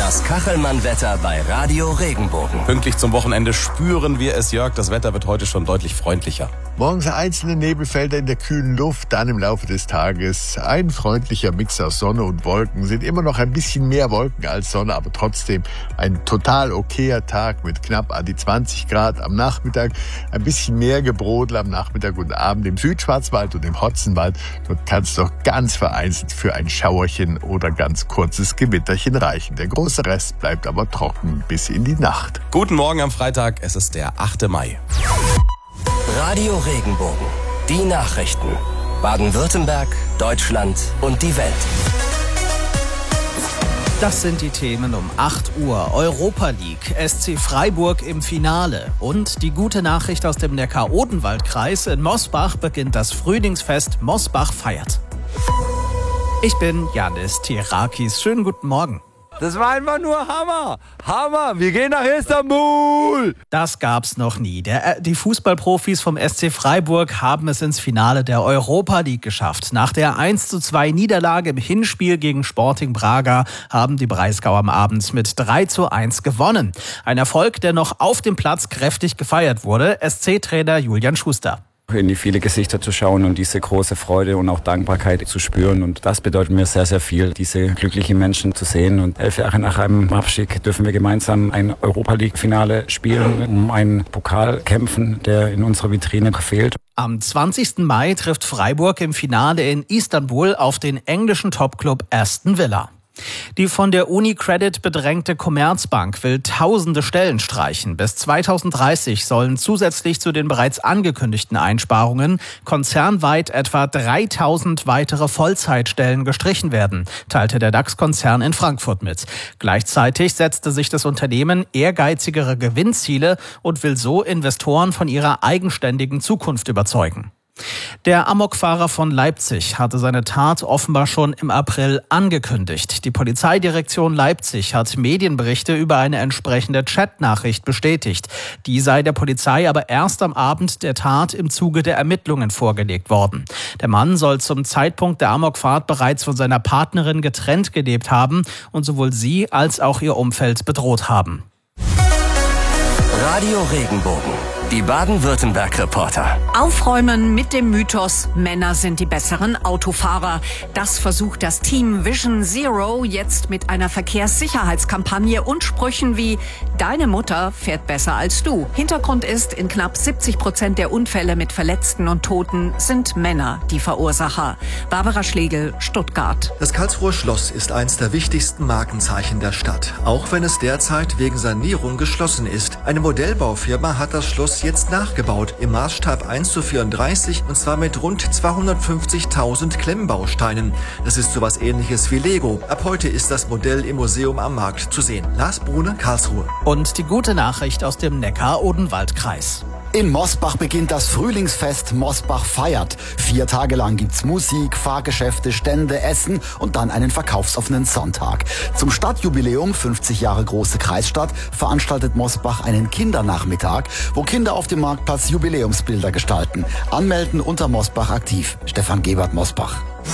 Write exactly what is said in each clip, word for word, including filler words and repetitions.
Das Kachelmann-Wetter bei Radio Regenbogen. Pünktlich zum Wochenende spüren wir es, Jörg. Das Wetter wird heute schon deutlich freundlicher. Morgens einzelne Nebelfelder in der kühlen Luft, dann im Laufe des Tages ein freundlicher Mix aus Sonne und Wolken. Sind immer noch ein bisschen mehr Wolken als Sonne, aber trotzdem ein total okayer Tag mit knapp an die zwanzig Grad am Nachmittag. Ein bisschen mehr Gebrodel am Nachmittag und Abend im Südschwarzwald und im Hotzenwald. Dort kann es doch ganz vereinzelt für ein Schauerchen oder ganz kurzes Gewitterchen reichen. Der große Rest bleibt aber trocken bis in die Nacht. Guten Morgen am Freitag, es ist der achte Mai. Radio Regenbogen. Die Nachrichten. Baden-Württemberg, Deutschland und die Welt. Das sind die Themen um acht Uhr. Europa League, S C Freiburg im Finale. Und die gute Nachricht aus dem Neckar-Odenwald-Kreis. In Mosbach beginnt das Frühlingsfest Mosbach feiert. Ich bin Janis Tirakis. Schönen guten Morgen. Das war einfach nur Hammer. Hammer. Wir gehen nach Istanbul. Das gab's noch nie. Der, die Fußballprofis vom S C Freiburg haben es ins Finale der Europa League geschafft. Nach der eins zu zwei Niederlage im Hinspiel gegen Sporting Braga haben die Breisgauer am Abend mit drei zu eins gewonnen. Ein Erfolg, der noch auf dem Platz kräftig gefeiert wurde. S C-Trainer Julian Schuster. In die viele Gesichter zu schauen und diese große Freude und auch Dankbarkeit zu spüren. Und das bedeutet mir sehr, sehr viel, diese glücklichen Menschen zu sehen. Und elf Jahre nach einem Abstieg dürfen wir gemeinsam ein Europa-League-Finale spielen, um einen Pokal kämpfen, der in unserer Vitrine fehlt. Am zwanzigsten Mai trifft Freiburg im Finale in Istanbul auf den englischen Topclub Aston Villa. Die von der UniCredit bedrängte Commerzbank will tausende Stellen streichen. Bis zweitausenddreißig sollen zusätzlich zu den bereits angekündigten Einsparungen konzernweit etwa dreitausend weitere Vollzeitstellen gestrichen werden, teilte der DAX-Konzern in Frankfurt mit. Gleichzeitig setzte sich das Unternehmen ehrgeizigere Gewinnziele und will so Investoren von ihrer eigenständigen Zukunft überzeugen. Der Amokfahrer von Leipzig hatte seine Tat offenbar schon im April angekündigt. Die Polizeidirektion Leipzig hat Medienberichte über eine entsprechende Chatnachricht bestätigt. Die sei der Polizei aber erst am Abend der Tat im Zuge der Ermittlungen vorgelegt worden. Der Mann soll zum Zeitpunkt der Amokfahrt bereits von seiner Partnerin getrennt gelebt haben und sowohl sie als auch ihr Umfeld bedroht haben. Radio Regenbogen. Die Baden-Württemberg-Reporter. Aufräumen mit dem Mythos, Männer sind die besseren Autofahrer. Das versucht das Team Vision Zero jetzt mit einer Verkehrssicherheitskampagne und Sprüchen wie "Deine Mutter fährt besser als du". Hintergrund ist, in knapp siebzig Prozent der Unfälle mit Verletzten und Toten sind Männer die Verursacher. Barbara Schlegel, Stuttgart. Das Karlsruher Schloss ist eines der wichtigsten Markenzeichen der Stadt, auch wenn es derzeit wegen Sanierung geschlossen ist. Eine Modellbaufirma hat das Schloss jetzt nachgebaut, im Maßstab eins zu vierunddreißig, und zwar mit rund zweihundertfünfzigtausend Klemmbausteinen. Das ist sowas Ähnliches wie Lego. Ab heute ist das Modell im Museum am Markt zu sehen. Lars Brune, Karlsruhe. Und die gute Nachricht aus dem Neckar-Odenwald-Kreis. In Mosbach beginnt das Frühlingsfest Mosbach feiert. Vier Tage lang gibt's Musik, Fahrgeschäfte, Stände, Essen und dann einen verkaufsoffenen Sonntag. Zum Stadtjubiläum, fünfzig Jahre große Kreisstadt, veranstaltet Mosbach einen Kindernachmittag, wo Kinder auf dem Marktplatz Jubiläumsbilder gestalten. Anmelden unter Mosbach aktiv. Stefan Gebert, Mosbach.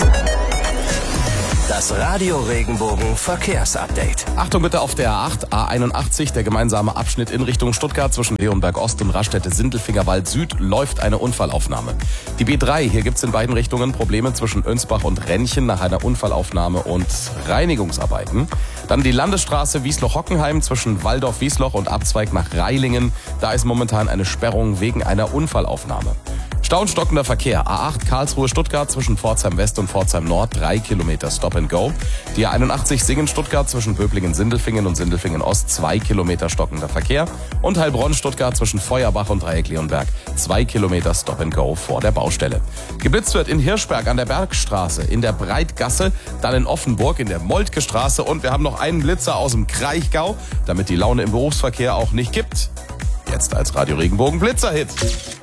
Das Radio Regenbogen Verkehrsupdate. Achtung bitte auf der A acht, A einundachtzig, der gemeinsame Abschnitt in Richtung Stuttgart zwischen Leonberg Ost und Raststätte-Sindelfingerwald Süd läuft eine Unfallaufnahme. Die B drei, hier gibt's in beiden Richtungen Probleme zwischen Önsbach und Rennchen nach einer Unfallaufnahme und Reinigungsarbeiten. Dann die Landesstraße Wiesloch-Hockenheim zwischen Waldorf-Wiesloch und Abzweig nach Reilingen. Da ist momentan eine Sperrung wegen einer Unfallaufnahme. Stau und stockender Verkehr. A acht Karlsruhe-Stuttgart zwischen Pforzheim West und Pforzheim Nord, drei Kilometer Stop and Go. Die A einundachtzig Singen-Stuttgart zwischen Böblingen-Sindelfingen und Sindelfingen-Ost, zwei Kilometer stockender Verkehr. Und Heilbronn-Stuttgart zwischen Feuerbach und Dreieck-Leonberg, zwei Kilometer Stop and Go vor der Baustelle. Geblitzt wird in Hirschberg an der Bergstraße, in der Breitgasse, dann in Offenburg in der Moltke Straße und wir haben noch einen Blitzer aus dem Kraichgau, damit die Laune im Berufsverkehr auch nicht kippt. Jetzt als Radio Regenbogen Blitzerhit.